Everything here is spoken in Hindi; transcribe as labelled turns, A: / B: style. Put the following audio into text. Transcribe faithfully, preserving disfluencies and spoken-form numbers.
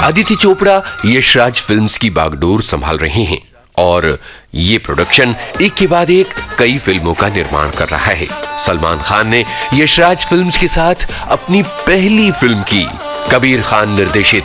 A: आदित्य चोपड़ा यशराज फिल्म्स की बागडोर संभाल रहे हैं और ये प्रोडक्शन एक के बाद एक कई फिल्मों का निर्माण कर रहा है। सलमान खान ने यशराज फिल्म्स के साथ अपनी पहली फिल्म की। कबीर खान निर्देशित